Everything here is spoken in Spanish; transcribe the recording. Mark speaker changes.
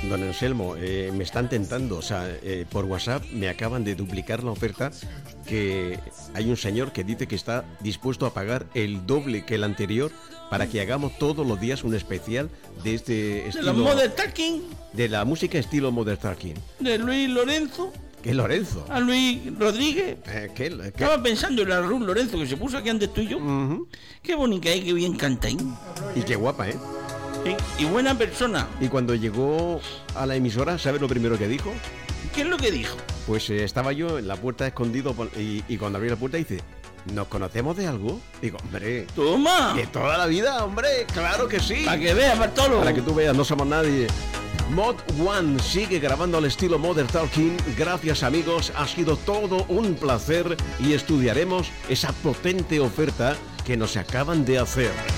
Speaker 1: Don Anselmo, me están tentando, o sea, por WhatsApp me acaban de duplicar la oferta, que hay un señor que dice que está dispuesto a pagar el doble que el anterior para que hagamos todos los días un especial de este estilo.
Speaker 2: De los Modern Talking.
Speaker 1: De la música estilo Modern Talking.
Speaker 2: De Luis Lorenzo.
Speaker 1: ¿Qué Lorenzo?
Speaker 2: A Luis Rodríguez.
Speaker 1: ¿Qué?
Speaker 2: Estaba pensando en la Ruth Lorenzo que se puso aquí antes tú y yo. Qué bonita qué bien canta.
Speaker 1: Y qué guapa, ¿eh?
Speaker 2: Y buena persona.
Speaker 1: Y cuando llegó a la emisora, ¿sabes lo primero que dijo?
Speaker 2: ¿Qué es lo que dijo?
Speaker 1: Pues estaba yo en la puerta escondido y cuando abrí la puerta dice: ¿nos conocemos de algo? Digo, hombre,
Speaker 2: ¡toma!
Speaker 1: De toda la vida, hombre, claro que sí.
Speaker 2: Para que veas, Bartolo.
Speaker 1: Para que tú veas, no somos nadie. Mod One sigue grabando al estilo Modern Talking. Gracias, amigos, ha sido todo un placer y estudiaremos esa potente oferta que nos acaban de hacer.